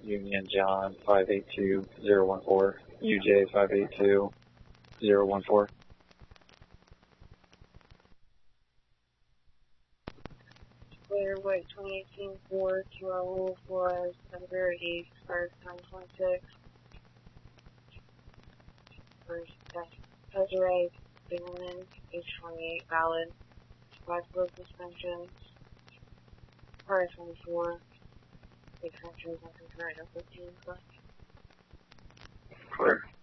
Union John 582014, UJ 582014. Clear White 2018 4 QL was February 1st, 2026. First, Desiree Bingaman, age 28, valid. 5-foot suspension. Prior 24. Big countries and concurrent of 15. Clear.